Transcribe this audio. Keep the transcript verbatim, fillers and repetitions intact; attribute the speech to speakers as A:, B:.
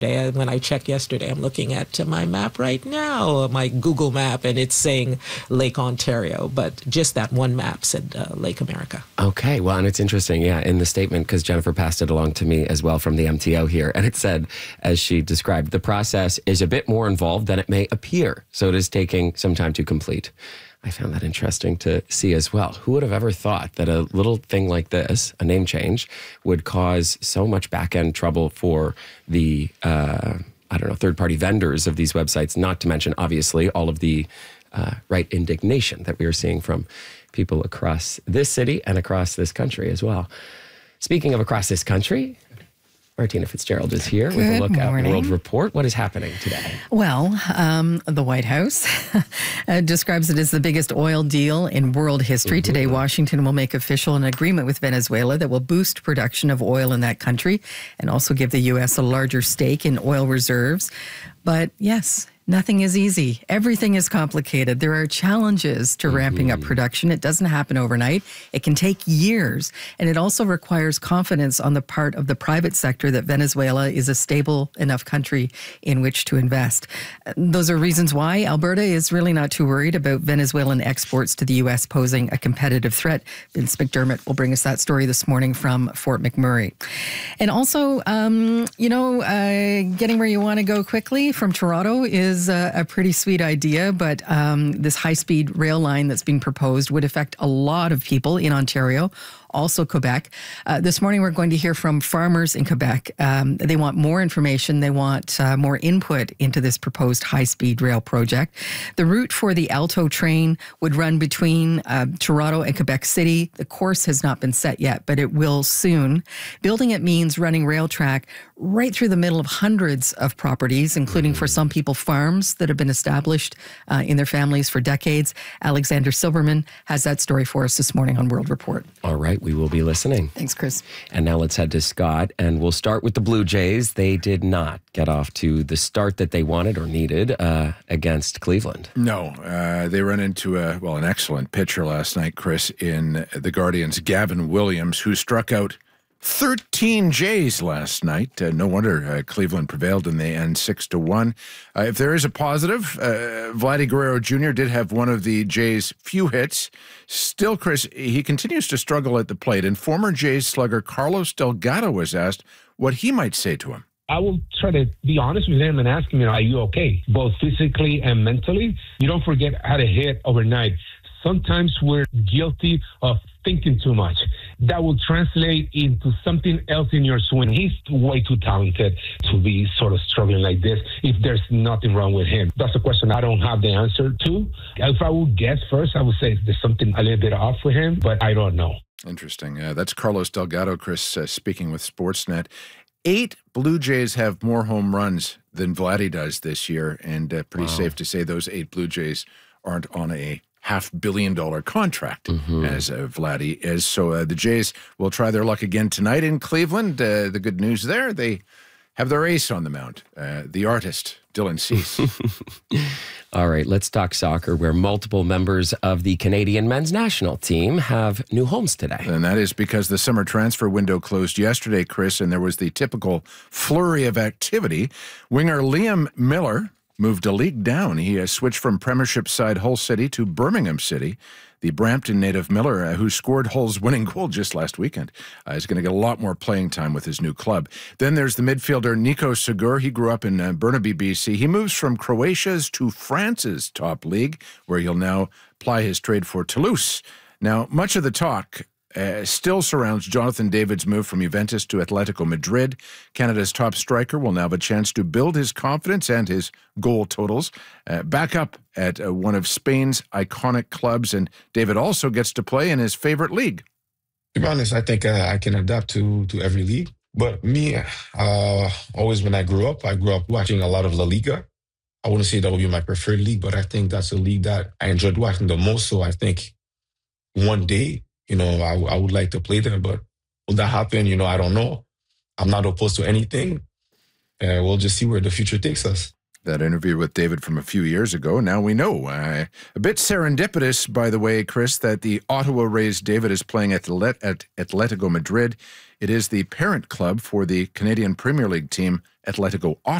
A: When I checked yesterday, I'm looking at my map right now, my Google map, and it's saying Lake Ontario, but just that one map said uh, Lake America.
B: Okay, well, and it's interesting, yeah, in the statement, because Jennifer passed it along to me as well from the M T O here, and it said, as she described, the process is a bit more involved than it may appear, so it is taking some time to complete. I found that interesting to see as well. Who would have ever thought that a little thing like this, a name change, would cause so much back-end trouble for the, uh, I don't know, third-party vendors of these websites, not to mention, obviously, all of the uh, right indignation that we are seeing from people across this city and across this country as well. Speaking of across this country, Martina Fitzgerald is here
C: Good
B: with a look
C: morning.
B: at World Report. What is happening today?
C: Well, um, the White House uh, describes it as the biggest oil deal in world history. Mm-hmm. Today, Washington will make official an agreement with Venezuela that will boost production of oil in that country and also give the U S a larger stake in oil reserves. But yes, nothing is easy. Everything is complicated. There are challenges to ramping mm-hmm. up production. It doesn't happen overnight. It can take years. And it also requires confidence on the part of the private sector that Venezuela is a stable enough country in which to invest. Those are reasons why Alberta is really not too worried about Venezuelan exports to the U S posing a competitive threat. Vince McDermott will bring us that story this morning from Fort McMurray. And also, um, you know, uh, getting where you want to go quickly from Toronto is A, a pretty sweet idea, but um, this high-speed rail line that's being proposed would affect a lot of people in Ontario, also Quebec. Uh, this morning, we're going to hear from farmers in Quebec. Um, they want more information. They want uh, more input into this proposed high-speed rail project. The route for the Alto train would run between uh, Toronto and Quebec City. The course has not been set yet, but it will soon. Building it means running rail track right through the middle of hundreds of properties, including for some people farms that have been established uh, in their families for decades. Alexander Silberman has that story for us this morning on World Report.
B: All right, we will be listening.
C: Thanks, Chris.
B: And now let's head to Scott, and we'll start with the Blue Jays. They did not get off to the start that they wanted or needed uh, against Cleveland.
D: No, uh, they ran into a, well, an excellent pitcher last night, Chris, in the Guardians, Gavin Williams, who struck out thirteen Jays last night. Uh, no wonder uh, Cleveland prevailed in the end six to one. Uh, if there is a positive, uh, Vladdy Guerrero Junior did have one of the Jays' few hits. Still, Chris, he continues to struggle at the plate, and former Jays slugger Carlos Delgado was asked what he might say to him.
E: I will try to be honest with him and ask him, you know, are you okay? Both physically and mentally. You don't forget how to hit overnight. Sometimes we're guilty of thinking too much. That will translate into something else in your swing. He's way too talented to be sort of struggling like this if there's nothing wrong with him. That's a question I don't have the answer to. If I would guess first, I would say there's something a little bit off with him, but I don't know.
D: Interesting. Uh, that's Carlos Delgado, Chris, uh, speaking with Sportsnet. Eight Blue Jays have more home runs than Vladdy does this year, and uh, pretty wow. safe to say those eight Blue Jays aren't on a half billion dollar contract mm-hmm. as uh, Vladdy is. So uh, the Jays will try their luck again tonight in Cleveland. Uh, the good news there, they have their ace on the mound, uh, the artist, Dylan Cease.
B: All right, let's talk soccer, where multiple members of the Canadian men's national team have new homes today.
D: And that is because the summer transfer window closed yesterday, Chris, and there was the typical flurry of activity. Winger Liam Miller moved a league down. He has switched from Premiership side Hull City to Birmingham City. The Brampton native Miller, uh, who scored Hull's winning goal just last weekend, uh, is going to get a lot more playing time with his new club. Then there's the midfielder Nico Segur. He grew up in uh, Burnaby, B C. He moves from Croatia's to France's top league, where he'll now ply his trade for Toulouse. Now, much of the talk Uh, still surrounds Jonathan David's move from Juventus to Atletico Madrid. Canada's top striker will now have a chance to build his confidence and his goal totals uh, back up at uh, one of Spain's iconic clubs, and David also gets to play in his favorite league.
F: To be honest, I think uh, I can adapt to to every league. But me, uh, always when I grew up, I grew up watching a lot of La Liga. I wouldn't say that would be my preferred league, but I think that's a league that I enjoyed watching the most. So I think one day, you know, I, I would like to play there, but will that happen? You know, I don't know. I'm not opposed to anything. Uh, we'll just see where the future takes us.
D: That interview with David from a few years ago, now we know. Uh, a bit serendipitous, by the way, Chris, that the Ottawa-raised David is playing at, at Atletico Madrid. It is the parent club for the Canadian Premier League team Atletico